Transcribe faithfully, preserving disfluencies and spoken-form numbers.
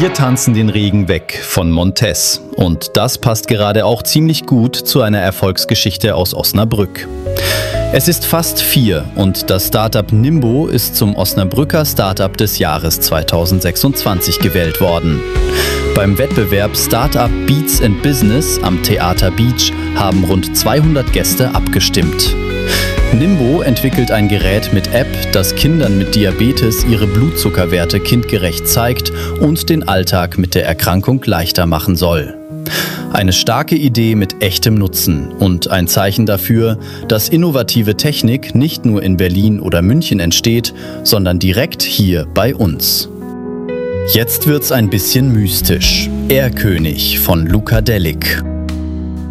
Wir tanzen den Regen weg von Montez. Und das passt gerade auch ziemlich gut zu einer Erfolgsgeschichte aus Osnabrück. Es ist fast vier und das Startup Nimbo ist zum Osnabrücker Startup des Jahres zweitausendsechsundzwanzig gewählt worden. Beim Wettbewerb Startup Beats and Business am Theater Beach haben rund zweihundert Gäste abgestimmt. Nimbo entwickelt ein Gerät mit App, das Kindern mit Diabetes ihre Blutzuckerwerte kindgerecht zeigt und den Alltag mit der Erkrankung leichter machen soll. Eine starke Idee mit echtem Nutzen und ein Zeichen dafür, dass innovative Technik nicht nur in Berlin oder München entsteht, sondern direkt hier bei uns. Jetzt wird's ein bisschen mystisch. Erlkönig von Luka Delic.